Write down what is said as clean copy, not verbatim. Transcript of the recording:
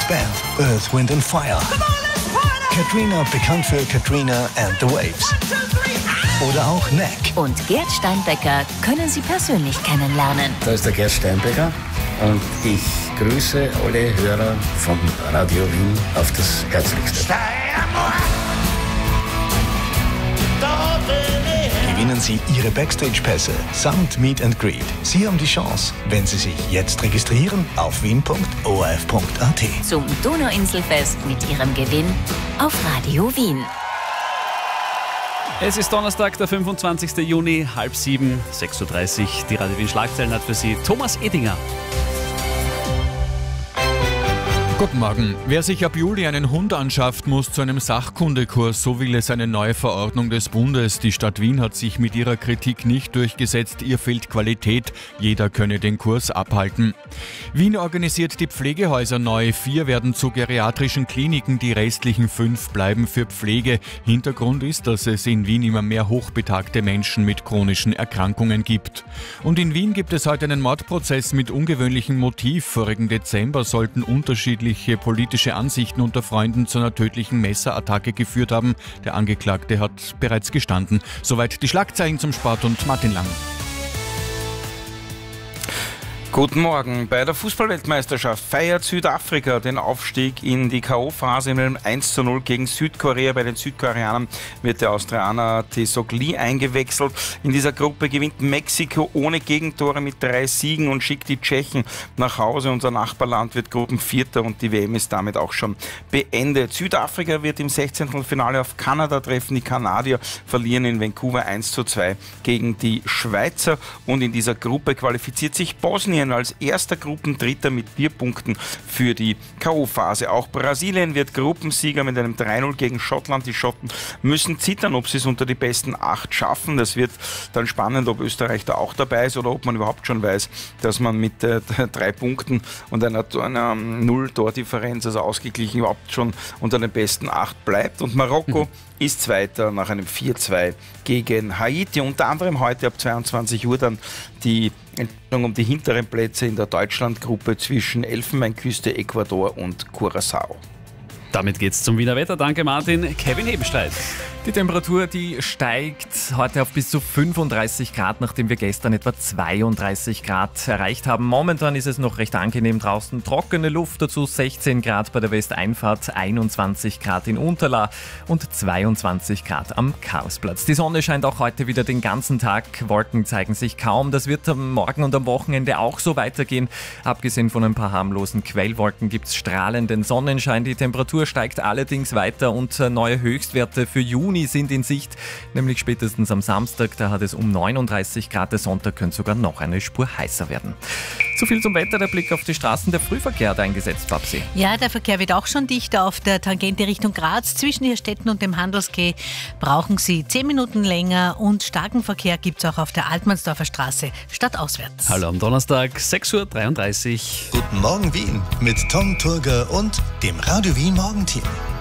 Band Earth, Wind and Fire. Katrina, bekannt für Katrina and the Waves. Oder auch Neck. Und Gerd Steinbecker können Sie persönlich kennenlernen. Da ist der Gerd Steinbecker und ich grüße alle Hörer von Radio Wien auf das Herzlichste. Gewinnen Sie Ihre Backstage-Pässe samt Meet and Greet. Sie haben die Chance, wenn Sie sich jetzt registrieren auf wien.orf.at. Zum Donauinselfest mit Ihrem Gewinn auf Radio Wien. Es ist Donnerstag, der 25. Juni, 6:30, 6:30 Uhr. Die Radio Wien Schlagzeilen hat für Sie Thomas Edinger. Guten Morgen. Wer sich ab Juli einen Hund anschafft, muss zu einem Sachkundekurs. So will es eine neue Verordnung des Bundes. Die Stadt Wien hat sich mit ihrer Kritik nicht durchgesetzt. Ihr fehlt Qualität. Jeder könne den Kurs abhalten. Wien organisiert die Pflegehäuser neu. 4 werden zu geriatrischen Kliniken. Die restlichen 5 bleiben für Pflege. Hintergrund ist, dass es in Wien immer mehr hochbetagte Menschen mit chronischen Erkrankungen gibt. Und in Wien gibt es heute einen Mordprozess mit ungewöhnlichem Motiv. Vorigen Dezember sollten unterschiedliche politische Ansichten unter Freunden zu einer tödlichen Messerattacke geführt haben. Der Angeklagte hat bereits gestanden. Soweit die Schlagzeilen zum Sport und Martin Lang. Guten Morgen. Bei der Fußballweltmeisterschaft feiert Südafrika den Aufstieg in die K.O.-Phase mit einem 1:0 gegen Südkorea. Bei den Südkoreanern wird der Australier Tesogli eingewechselt. In dieser Gruppe gewinnt Mexiko ohne Gegentore mit 3 Siegen und schickt die Tschechen nach Hause. Unser Nachbarland wird Gruppenvierter und die WM ist damit auch schon beendet. Südafrika wird im 16. Finale auf Kanada treffen. Die Kanadier verlieren in Vancouver 1:2 gegen die Schweizer. Und in dieser Gruppe qualifiziert sich Bosnien als erster Gruppendritter mit 4 Punkten für die K.O.-Phase. Auch Brasilien wird Gruppensieger mit einem 3:0 gegen Schottland. Die Schotten müssen zittern, ob sie es unter die besten 8 schaffen. Das wird dann spannend, ob Österreich da auch dabei ist oder ob man überhaupt schon weiß, dass man mit 3 Punkten und einer 0-Tor-Differenz, also ausgeglichen, überhaupt schon unter den besten 8 bleibt. Und Marokko ist Zweiter nach einem 4:2 gegen Haiti. Unter anderem heute ab 22 Uhr dann die Entscheidung um die hinteren Plätze in der Deutschlandgruppe zwischen Elfenbeinküste, Ecuador und Curaçao. Damit geht's zum Wiener Wetter. Danke Martin. Kevin Hebenstreit. Die Temperatur, die steigt heute auf bis zu 35 Grad, nachdem wir gestern etwa 32 Grad erreicht haben. Momentan ist es noch recht angenehm draußen. Trockene Luft, dazu 16 Grad bei der Westeinfahrt, 21 Grad in Unterla und 22 Grad am Karlsplatz. Die Sonne scheint auch heute wieder den ganzen Tag. Wolken zeigen sich kaum. Das wird am Morgen und am Wochenende auch so weitergehen. Abgesehen von ein paar harmlosen Quellwolken gibt es strahlenden Sonnenschein. Die Temperatur steigt allerdings weiter und neue Höchstwerte für Juni sind in Sicht, nämlich spätestens am Samstag, da hat es um 39 Grad, der Sonntag könnte sogar noch eine Spur heißer werden. So viel zum Wetter, der Blick auf die Straßen. Der Frühverkehr hat eingesetzt, Babsi. Ja, der Verkehr wird auch schon dichter auf der Tangente Richtung Graz. Zwischen Hirstetten und dem Handelsquai brauchen Sie 10 Minuten länger und starken Verkehr gibt es auch auf der Altmannsdorfer Straße stadtauswärts. Hallo am Donnerstag, 6:33 Uhr. Guten Morgen Wien mit Tom Turger und dem Radio Wien Morgenteam.